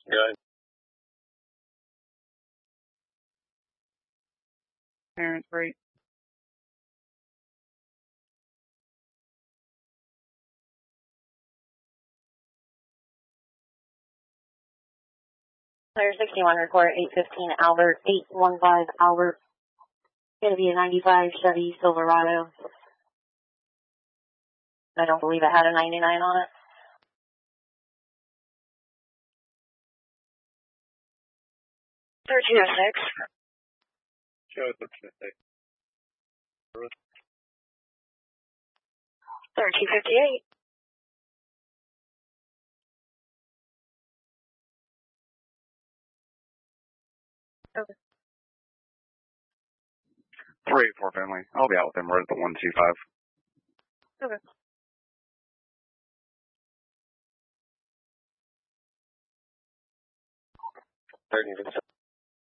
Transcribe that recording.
Good. Parents, great. Player 61, report 815 Albert, 815 Albert. Going to be a 95 Chevy Silverado. I don't believe it had a 99 on it. $1306. Show it 1306. 1358. Okay. 384 family. I'll be out with them right at the 125. Okay.